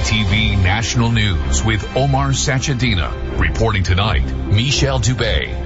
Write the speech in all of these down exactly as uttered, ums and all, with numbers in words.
T V National News with Omar Sachedina. Reporting tonight, Michelle Dubé.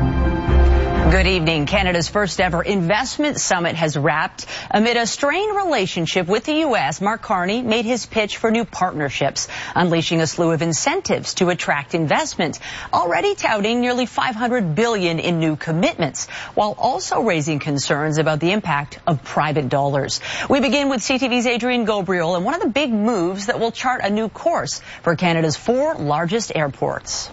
Good evening. Canada's first ever investment summit has wrapped. Amid a strained relationship with the U S, Mark Carney made his pitch for new partnerships, unleashing a slew of incentives to attract investment, already touting nearly five hundred billion dollars in new commitments, while also raising concerns about the impact of private dollars. We begin with C T V's Adrian Gabriel and one of the big moves that will chart a new course for Canada's four largest airports.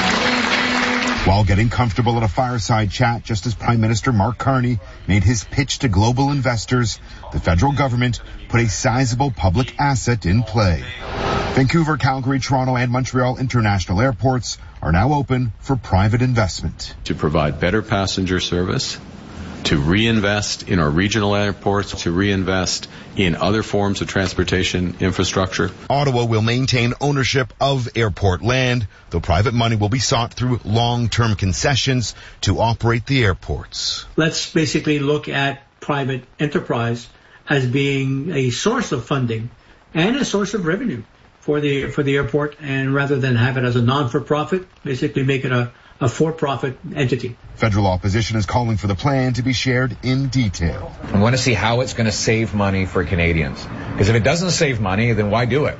While getting comfortable at a fireside chat just as Prime Minister Mark Carney made his pitch to global investors, the federal government put a sizable public asset in play. Vancouver, Calgary, Toronto, and Montreal international airports are now open for private investment. To provide better passenger service, to reinvest in our regional airports, to reinvest in other forms of transportation infrastructure. Ottawa will maintain ownership of airport land, though private money will be sought through long-term concessions to operate the airports. Let's basically look at private enterprise as being a source of funding and a source of revenue for the for the airport, and rather than have it as a non-for-profit, basically make it a a for-profit entity. Federal opposition is calling for the plan to be shared in detail. I want to see how it's going to save money for Canadians. Because if it doesn't save money, then why do it?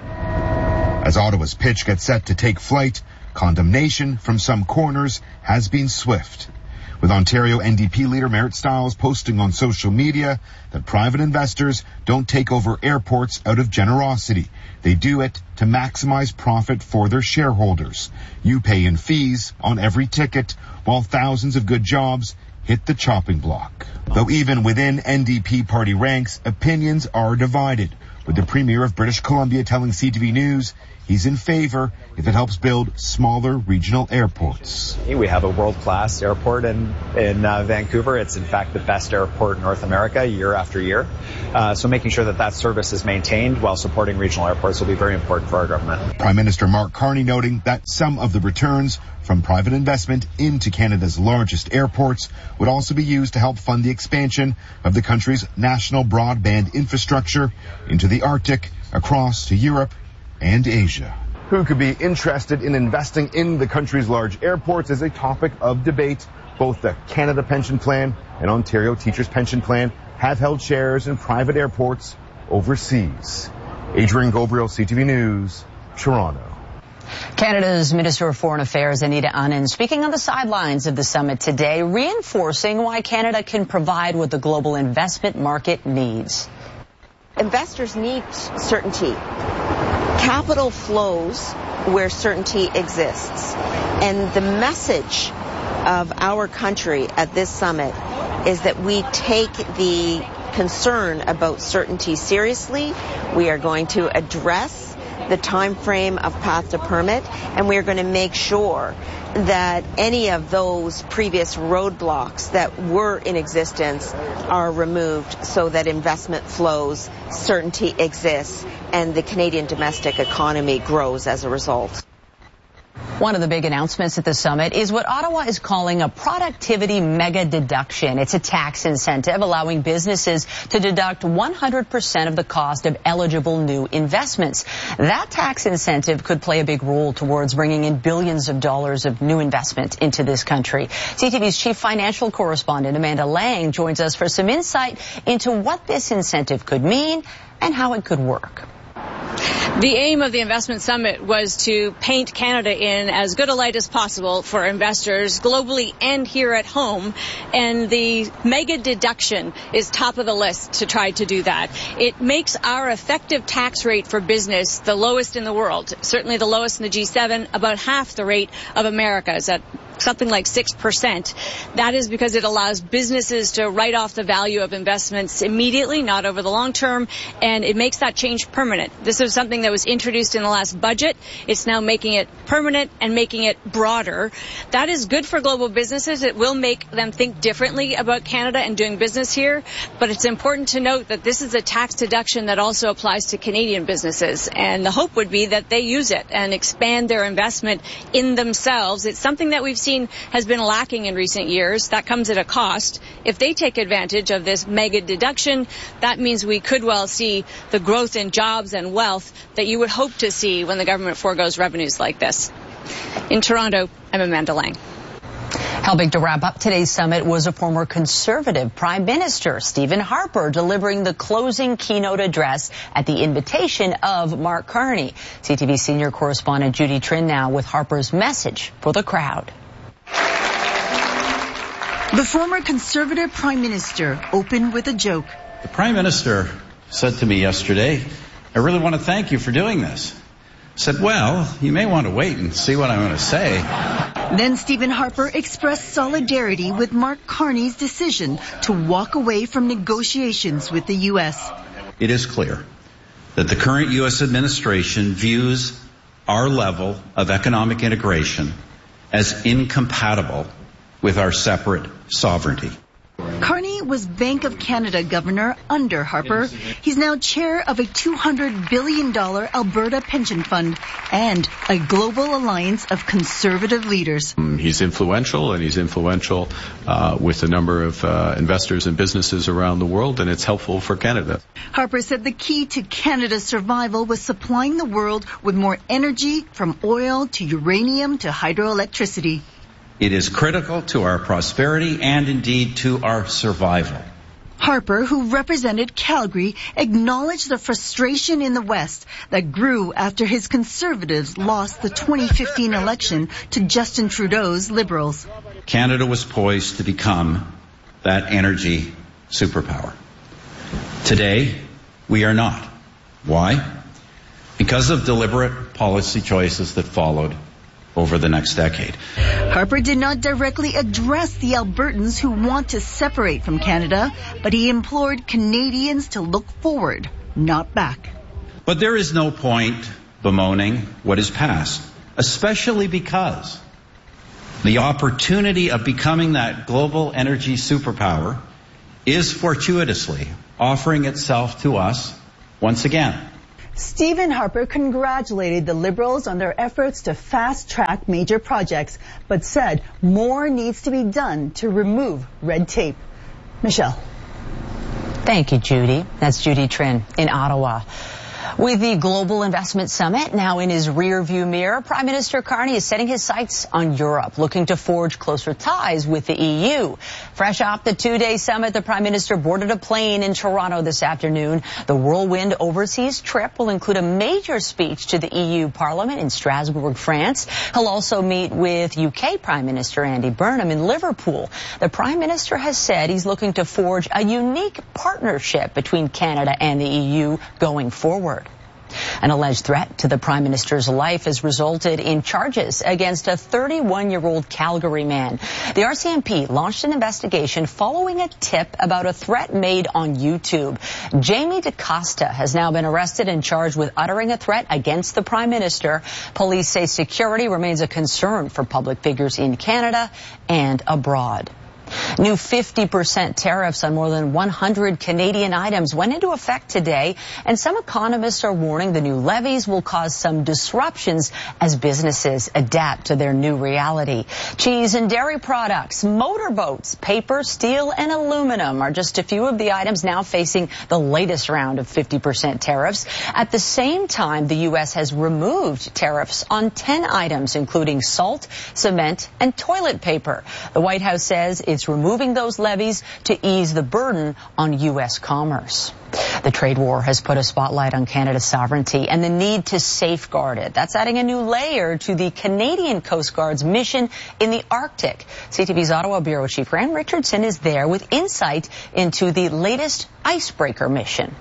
As Ottawa's pitch gets set to take flight, condemnation from some corners has been swift. With Ontario N D P leader Marit Stiles posting on social media that private investors don't take over airports out of generosity. They do it to maximize profit for their shareholders. You pay in fees on every ticket, while thousands of good jobs hit the chopping block. Though even within N D P party ranks, opinions are divided, with the Premier of British Columbia telling C T V News he's in favor if it helps build smaller regional airports. We have a world-class airport in, in uh, Vancouver. It's in fact the best airport in North America year after year. Uh, so making sure that that service is maintained while supporting regional airports will be very important for our government. Prime Minister Mark Carney noting that some of the returns from private investment into Canada's largest airports would also be used to help fund the expansion of the country's national broadband infrastructure into the Arctic, across to Europe and Asia. Who could be interested in investing in the country's large airports is a topic of debate. Both the Canada Pension Plan and Ontario Teachers Pension Plan have held shares in private airports overseas. Adrian Gabriel, C T V News, Toronto. Canada's Minister of Foreign Affairs, Anita Anand, speaking on the sidelines of the summit today, reinforcing why Canada can provide what the global investment market needs. Investors need certainty. Capital flows where certainty exists. And the message of our country at this summit is that we take the concern about certainty seriously. We are going to address the time frame of path to permit, and we are going to make sure that any of those previous roadblocks that were in existence are removed so that investment flows, certainty exists, and the Canadian domestic economy grows as a result. One of the big announcements at the summit is what Ottawa is calling a productivity mega deduction. It's a tax incentive allowing businesses to deduct one hundred percent of the cost of eligible new investments. That tax incentive could play a big role towards bringing in billions of dollars of new investment into this country. C T V's chief financial correspondent Amanda Lang joins us for some insight into what this incentive could mean and how it could work. The aim of the Investment Summit was to paint Canada in as good a light as possible for investors globally and here at home. And the mega deduction is top of the list to try to do that. It makes our effective tax rate for business the lowest in the world, certainly the lowest in the G seven, about half the rate of America's at something like six percent. That is because it allows businesses to write off the value of investments immediately, not over the long term, and it makes that change permanent. This is something that was introduced in the last budget. It's now making it permanent and making it broader. That is good for global businesses. It will make them think differently about Canada and doing business here, but it's important to note that this is a tax deduction that also applies to Canadian businesses, and the hope would be that they use it and expand their investment in themselves. It's something that we've seen seen has been lacking in recent years. That comes at a cost. If they take advantage of this mega deduction, that means we could well see the growth in jobs and wealth that you would hope to see when the government foregoes revenues like this. In Toronto, I'm Amanda Lang. Helping to wrap up today's summit was a former Conservative Prime Minister, Stephen Harper, delivering the closing keynote address at the invitation of Mark Carney. C T V senior correspondent Judy Trinh now with Harper's message for the crowd. The former Conservative Prime Minister opened with a joke. The Prime Minister said to me yesterday, "I really want to thank you for doing this." I said, "Well, you may want to wait and see what I'm going to say." Then Stephen Harper expressed solidarity with Mark Carney's decision to walk away from negotiations with the U S. It is clear that the current U S administration views our level of economic integration as incompatible with our separate sovereignty. Carney was Bank of Canada governor under Harper. He's now chair of a two hundred billion dollars Alberta pension fund and a global alliance of conservative leaders. He's influential, and he's influential uh, with a number of uh, investors and businesses around the world, and it's helpful for Canada. Harper said the key to Canada's survival was supplying the world with more energy, from oil to uranium to hydroelectricity. It is critical to our prosperity and indeed to our survival. Harper, who represented Calgary, acknowledged the frustration in the West that grew after his Conservatives lost the twenty fifteen election to Justin Trudeau's Liberals. Canada was poised to become that energy superpower. Today, we are not. Why? Because of deliberate policy choices that followed over the next decade. Harper did not directly address the Albertans who want to separate from Canada, but he implored Canadians to look forward, not back. But there is no point bemoaning what is past, especially because the opportunity of becoming that global energy superpower is fortuitously offering itself to us once again. Stephen Harper congratulated the Liberals on their efforts to fast-track major projects, but said more needs to be done to remove red tape. Michelle. Thank you, Judy. That's Judy Trinh in Ottawa. With the Global Investment Summit now in his rearview mirror, Prime Minister Carney is setting his sights on Europe, looking to forge closer ties with the E U. Fresh off the two-day summit, the Prime Minister boarded a plane in Toronto this afternoon. The whirlwind overseas trip will include a major speech to the E U Parliament in Strasbourg, France. He'll also meet with U K Prime Minister Andy Burnham in Liverpool. The Prime Minister has said he's looking to forge a unique partnership between Canada and the E U going forward. An alleged threat to the Prime Minister's life has resulted in charges against a thirty-one-year-old Calgary man. The R C M P launched an investigation following a tip about a threat made on YouTube. Jamie DaCosta has now been arrested and charged with uttering a threat against the Prime Minister. Police say security remains a concern for public figures in Canada and abroad. New fifty percent tariffs on more than one hundred Canadian items went into effect today, and some economists are warning the new levies will cause some disruptions as businesses adapt to their new reality. Cheese and dairy products, motorboats, paper, steel, and aluminum are just a few of the items now facing the latest round of fifty percent tariffs. At the same time, the U S has removed tariffs on ten items, including salt, cement, and toilet paper. The White House says it's removing those levies to ease the burden on U S commerce. The trade war has put a spotlight on Canada's sovereignty and the need to safeguard it. That's adding a new layer to the Canadian Coast Guard's mission in the Arctic. C T V's Ottawa Bureau Chief Graham Richardson is there with insight into the latest icebreaker mission.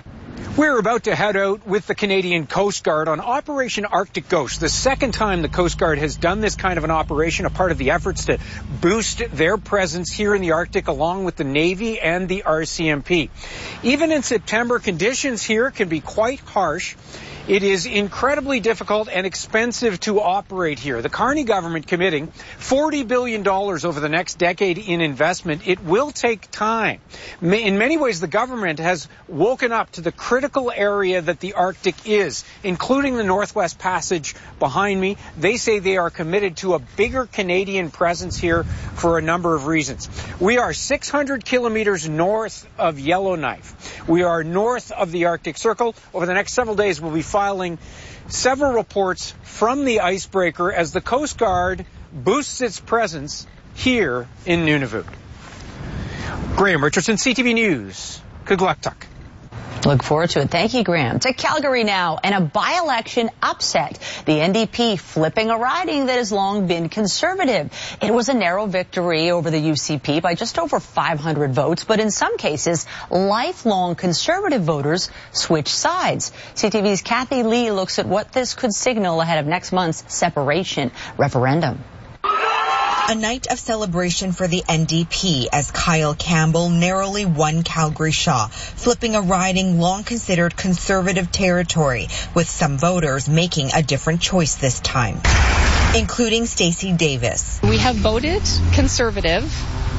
We're about to head out with the Canadian Coast Guard on Operation Arctic Ghost, the second time the Coast Guard has done this kind of an operation, a part of the efforts to boost their presence here in the Arctic along with the Navy and the R C M P. Even in September, conditions here can be quite harsh. It is incredibly difficult and expensive to operate here. The Carney government committing forty billion dollars over the next decade in investment. It will take time. In many ways, the government has woken up to the critical area that the Arctic is, including the Northwest Passage behind me. They say they are committed to a bigger Canadian presence here for a number of reasons. We are six hundred kilometers north of Yellowknife. We are north of the Arctic Circle. Over the next several days, we'll be filing several reports from the icebreaker as the Coast Guard boosts its presence here in Nunavut. Graham Richardson, C T V News, Kugluktuk. Look forward to it. Thank you, Graham. To Calgary now, and a by-election upset. The N D P flipping a riding that has long been conservative. It was a narrow victory over the U C P by just over five hundred votes, but in some cases, lifelong conservative voters switched sides. C T V's Kathy Lee looks at what this could signal ahead of next month's separation referendum. A night of celebration for the N D P as Kyle Campbell narrowly won Calgary Shaw, flipping a riding long considered conservative territory, with some voters making a different choice this time, including Stacey Davis. We have voted conservative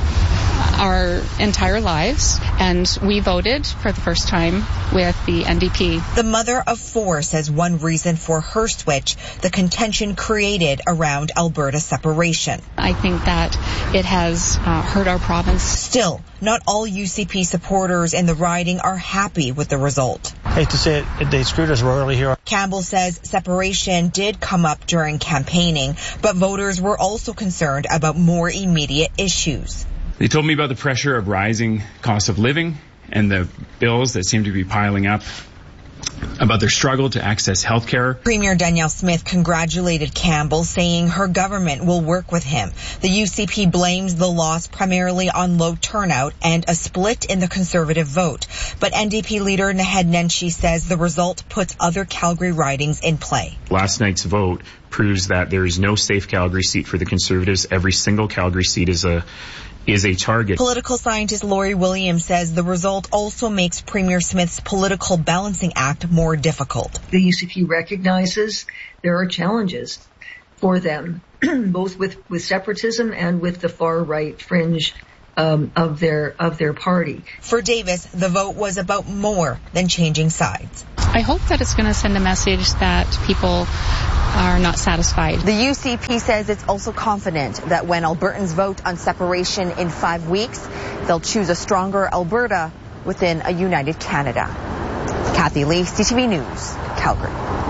our entire lives, and we voted for the first time with the N D P. The mother of four says one reason for her switch, the contention created around Alberta separation. I think that it has uh, hurt our province. Still, not all U C P supporters in the riding are happy with the result. I hate to say it, they screwed us royally here. Campbell says separation did come up during campaigning, but voters were also concerned about more immediate issues. They told me about the pressure of rising cost of living and the bills that seem to be piling up, about their struggle to access health care. Premier Danielle Smith congratulated Campbell, saying her government will work with him. The U C P blames the loss primarily on low turnout and a split in the Conservative vote. But N D P leader Naheed Nenshi says the result puts other Calgary ridings in play. Last night's vote proves that there is no safe Calgary seat for the Conservatives. Every single Calgary seat is a is a target. Political scientist Laurie Williams says the result also makes Premier Smith's political balancing act more difficult. The U C P recognizes there are challenges for them, both with, with separatism and with the far right fringe um, of their of their party. For Davis, the vote was about more than changing sides. I hope that it's going to send a message that people are not satisfied. The U C P says it's also confident that when Albertans vote on separation in five weeks, they'll choose a stronger Alberta within a united Canada. Kathy Lee, C T V News, Calgary.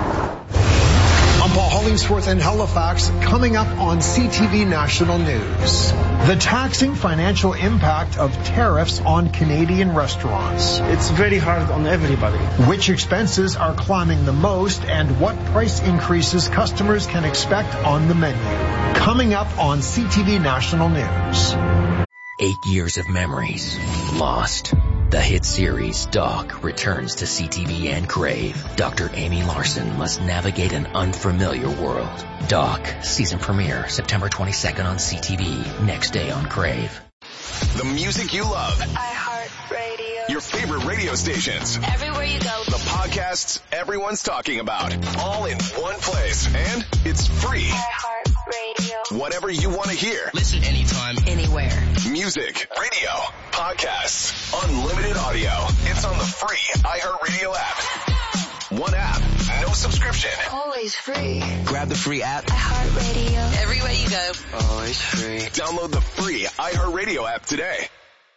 I'm Paul Hollingsworth in Halifax, coming up on C T V National News. The taxing financial impact of tariffs on Canadian restaurants. It's very hard on everybody. Which expenses are climbing the most and what price increases customers can expect on the menu. Coming up on C T V National News. Eight years of memories lost. The hit series Doc returns to C T V and Crave. Doctor Amy Larson must navigate an unfamiliar world. Doc, season premiere September twenty-second on C T V, next day on Crave. The music you love. iHeartRadio. Your favorite radio stations. Everywhere you go. The podcasts everyone's talking about. All in one place. And it's free. iHeartRadio. Whatever you want to hear. Listen anytime, anywhere. Music, radio, podcasts, unlimited audio. It's on the free iHeartRadio app. One app, no subscription. Always free. Grab the free app. iHeartRadio. Everywhere you go. Always free. Download the free iHeartRadio app today.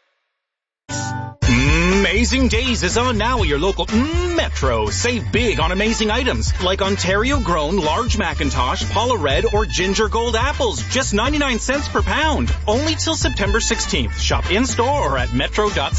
Amazing Days is on now at your local Metro. Save big on amazing items like Ontario-grown large Macintosh, Paula Red, or Ginger Gold apples. Just ninety-nine cents per pound. Only till September sixteenth. Shop in-store or at metro dot c a.